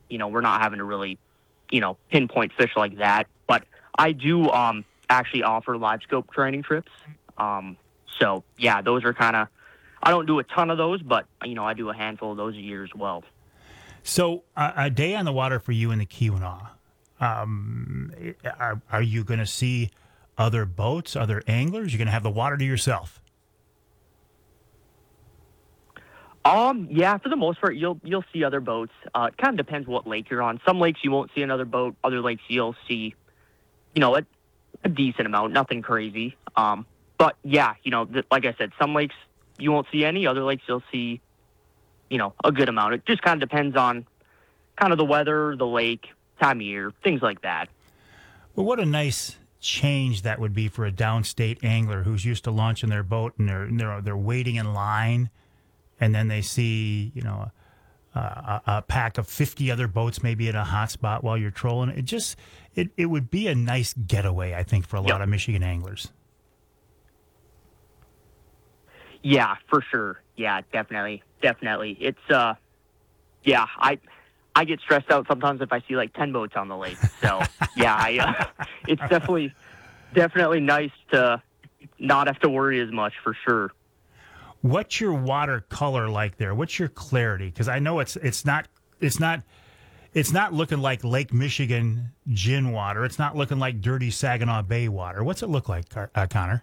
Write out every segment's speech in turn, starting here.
we're not having to really, pinpoint fish like that. But I do actually offer live scope training trips. So yeah, those are kind of, I don't do a ton of those, but I do a handful of those a year as well. So a day on the water for you in the Keweenaw, are you going to see other boats, other anglers? You're going to have the water to yourself? Yeah, for the most part, you'll see other boats. It kind of depends what lake you're on. Some lakes you won't see another boat. Other lakes you'll see, a decent amount, nothing crazy. But yeah, like I said, some lakes you won't see any. Other lakes you'll see, a good amount. It just kind of depends on kind of the weather, the lake, time of year, things like that. Well, what a nice change that would be for a downstate angler who's used to launching their boat and they're waiting in line, and then they see a pack of 50 other boats maybe at a hot spot while you're trolling. It would be a nice getaway, I think, for a lot of Michigan anglers. Yeah, for sure. Yeah, definitely. It's yeah, I get stressed out sometimes if I see like 10 boats on the lake. So yeah, it's definitely nice to not have to worry as much, for sure. What's your water color like there? What's your clarity? Because I know it's not looking like Lake Michigan gin water. It's not looking like dirty Saginaw Bay water. What's it look like, Connor?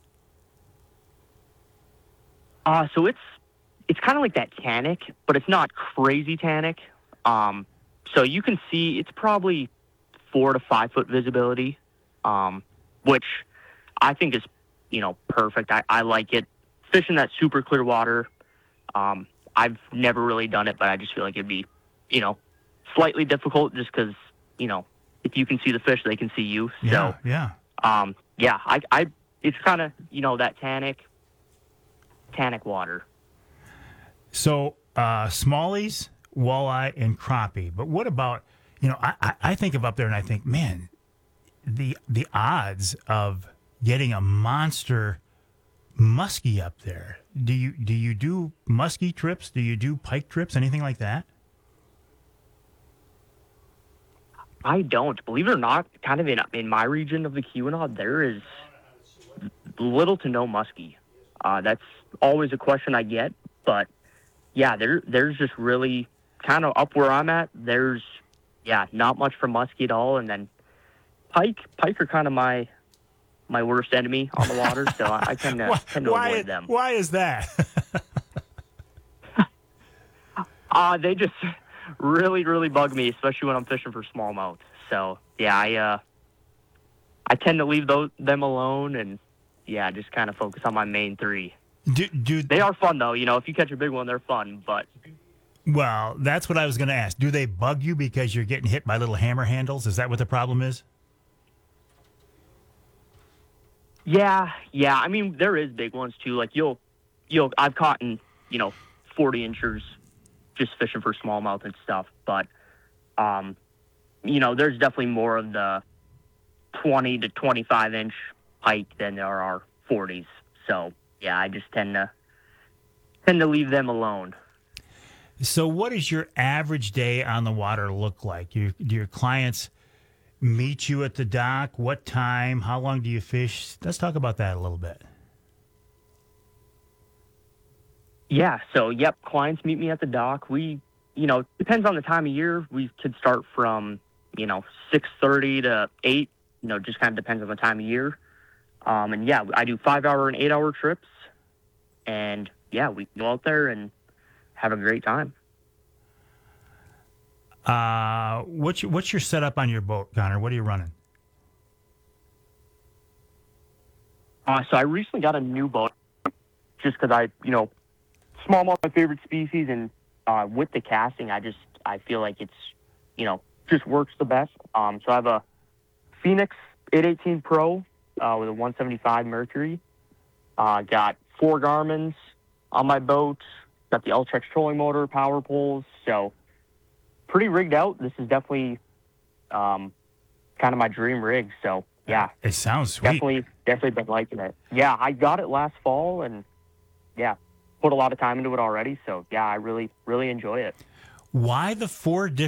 So it's kind of like that tannic, but it's not crazy tannic. So you can see it's probably 4 to 5 foot visibility, which I think is, perfect. I like it. Fishing that super clear water, I've never really done it, but I just feel like it'd be, slightly difficult just because, if you can see the fish, they can see you. So, yeah. It's kind of, that tannic water. So, smallies, walleye, and crappie. But what about, I think of up there and I think, man, the odds of getting a monster muskie up there. Do you do muskie trips? Do you do pike trips? Anything like that? I don't. Believe it or not, kind of in my region of the Keweenaw, there is little to no muskie. That's always a question I get, but yeah, there's just really kind of up where I'm at. There's not much for muskie at all, and then pike are kind of my worst enemy on the water, so I tend to avoid them. Why is that? They just really, really bug me, especially when I'm fishing for smallmouth. So yeah, I tend to leave them alone, and just kind of focus on my main 3. They are fun though, if you catch a big one, they're fun. But well, that's what I was going to ask. Do they bug you because you're getting hit by little hammer handles? Is that what the problem is? Yeah. I mean, there is big ones too. Like I've caught in 40 inchers just fishing for smallmouth and stuff. But there's definitely more of the 20 to 25 inch pike than there are 40s. So yeah, I just tend to leave them alone. So, what does your average day on the water look like? Do your clients meet you at the dock? What time? How long do you fish? Let's talk about that a little bit. Yeah, so, clients meet me at the dock. We, depends on the time of year. We could start from, 6:30 to 8, just kind of depends on the time of year. And, I do 5-hour and 8-hour trips. And, we can go out there and have a great time. What's your setup on your boat, Connor? What are you running? So I recently got a new boat just because smallmouth my favorite species, and with the casting, I feel like it's, just works the best. So I have a Phoenix 818 Pro with a 175 Mercury. Got 4 Garmins on my boat. Got the Ultrex trolling motor, power poles. So pretty rigged out. This is definitely kind of my dream rig. So yeah, it sounds sweet. Definitely been liking it. Yeah, I got it last fall, and put a lot of time into it already. So yeah, I really, really enjoy it. Why the 4